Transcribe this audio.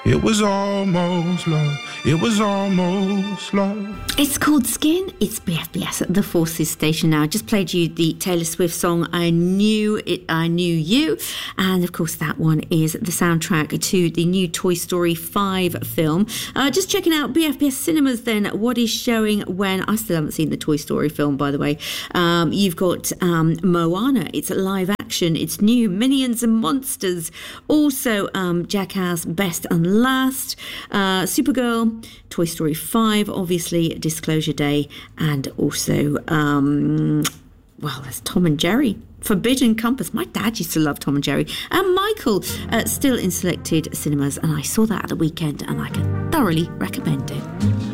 It was almost love. It was almost love. It's called Skin. It's BFBS at the Forces station now. I just played you the Taylor Swift song I Knew It, I Knew You. And of course that one is the soundtrack to the new Toy Story 5 film. Just checking out BFBS Cinemas then, what is showing when. I still haven't seen the Toy Story film, by the way. You've got Moana. It's live action. It's new. Minions and Monsters. Also Jackass Best and Last. Supergirl. Toy Story 5, obviously, Disclosure Day, and also, there's Tom and Jerry, Forbidden Compass. My dad used to love Tom and Jerry. And Michael, still in selected cinemas, and I saw that at the weekend, and I can thoroughly recommend it.